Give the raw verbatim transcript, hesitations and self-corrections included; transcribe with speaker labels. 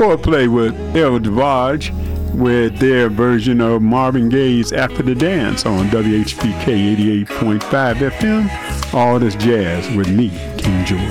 Speaker 1: Foreplay with El Devage with their version of Marvin Gaye's After the Dance on W H P K eighty-eight point five F M. All this jazz with me, King George.